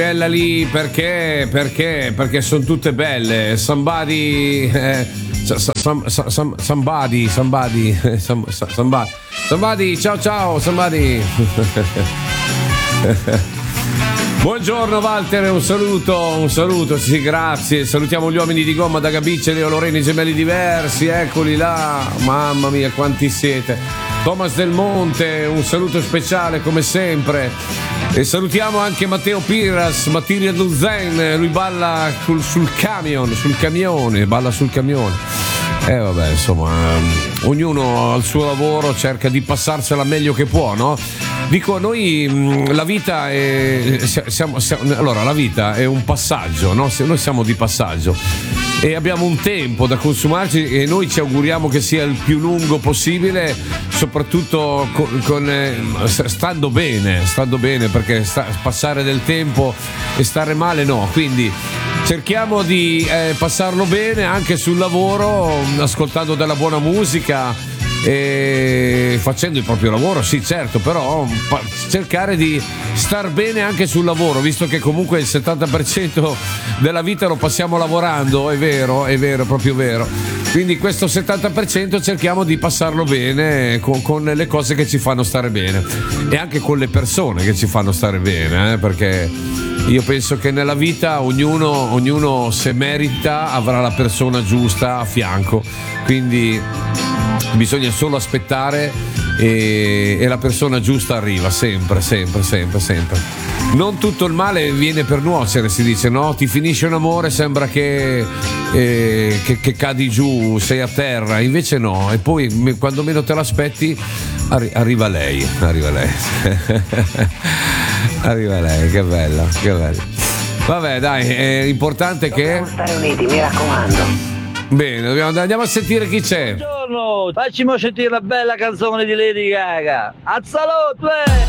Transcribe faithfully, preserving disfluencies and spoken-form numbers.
Bella lì perché? Perché? Perché sono tutte belle. Somebody, eh, some, some, somebody, somebody, some, somebody, somebody, ciao ciao, somebody. Buongiorno Walter, un saluto, un saluto, sì, grazie. Salutiamo gli uomini di gomma da Gabicce, Leo Loreni, gemelli diversi, eccoli là. Mamma mia, quanti siete. Thomas Del Monte, un saluto speciale come sempre. E salutiamo anche Matteo Piras, Mattiria Duzen, lui balla sul, sul camion, sul camione, balla sul camione. E eh, vabbè, insomma, um, ognuno al suo lavoro cerca di passarsela meglio che può, no? Dico, noi mh, la vita è siamo, siamo, allora la vita è un passaggio, no? Noi siamo di passaggio e abbiamo un tempo da consumarci e noi ci auguriamo che sia il più lungo possibile, soprattutto con, con eh, stando bene, stando bene, perché sta, passare del tempo e stare male no, quindi cerchiamo di eh, passarlo bene anche sul lavoro, ascoltando della buona musica e facendo il proprio lavoro, sì certo, però pa- cercare di star bene anche sul lavoro, visto che comunque il settanta per cento della vita lo passiamo lavorando, è vero, è vero, è proprio vero. Quindi questo settanta per cento cerchiamo di passarlo bene con, con le cose che ci fanno stare bene e anche con le persone che ci fanno stare bene, eh, perché io penso che nella vita ognuno, ognuno se merita avrà la persona giusta a fianco, quindi bisogna solo aspettare e, e la persona giusta arriva sempre, sempre, sempre, sempre. Non tutto il male viene per nuocere, si dice, no? Ti finisce un amore, sembra che, eh, che, che cadi giù, sei a terra, invece no, e poi quando meno te l'aspetti arri- arriva lei, arriva lei. Arriva lei, che bella, che bella. Vabbè, dai, è importante dobbiamo che stare uniti, mi raccomando. Bene, dobbiamo andare, andiamo a sentire chi c'è. Buongiorno, facciamo sentire la bella canzone di Lady Gaga. Azzalotto, eh!